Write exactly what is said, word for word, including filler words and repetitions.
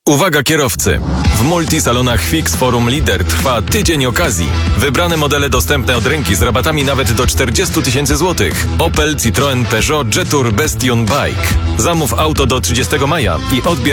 Uwaga kierowcy! W multisalonach Fix Forum Lider trwa tydzień okazji. Wybrane modele dostępne od ręki z rabatami nawet do czterdzieści tysięcy złotych. Opel, Citroen, Peugeot, Jetour, Bastion, Bike. Zamów auto do trzydziestego maja i odbierz